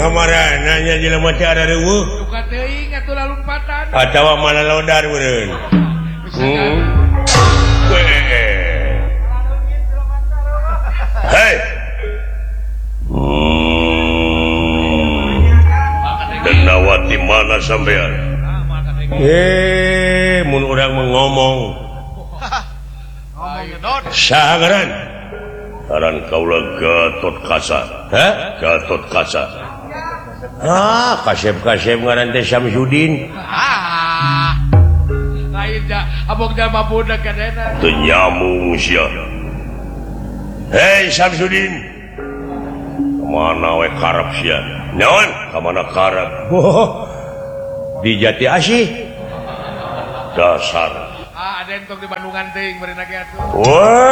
nanya jelema teh ada reueuh. Suka teuing atuh lalumpatan. Atawa mana lodar meureun. Hei. Denawati mana sampean? Mun urang ngomong. Saha ngaran? Ngaran kaula Gatot Kaca. Hah? Gatot Kaca. Kasep-kasep ngaran teh Samsudin. Lain da abog jalma budak kadena. Teu nyamung sia. Hei Samsudin. Kemana we karep sia? Naon? Kamana karep? Di Jati Asih. Dasar. Ada entok di Bandungan teuing beurina ge atuh. Wah.